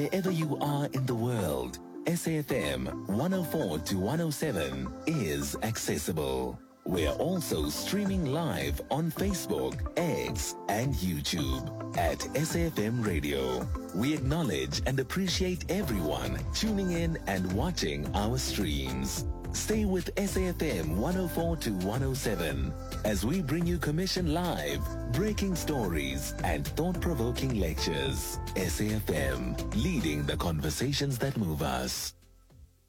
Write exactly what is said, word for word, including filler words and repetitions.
Wherever you are in the world, S A F M one oh four to one oh seven is accessible. We're also streaming live on Facebook, X, and YouTube at S A F M Radio. We acknowledge and appreciate everyone tuning in and watching our streams. Stay with S A F M one oh four to one oh seven as we bring you Commission Live, breaking stories, and thought-provoking lectures. S A F M, leading the conversations that move us.